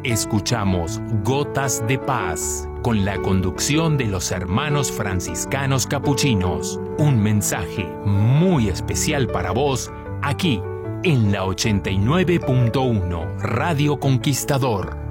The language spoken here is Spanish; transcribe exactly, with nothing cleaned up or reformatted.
escuchamos Gotas de Paz, con la conducción de los hermanos franciscanos capuchinos. Un mensaje muy especial para vos, aquí, en la ochenta y nueve punto uno Radio Conquistador.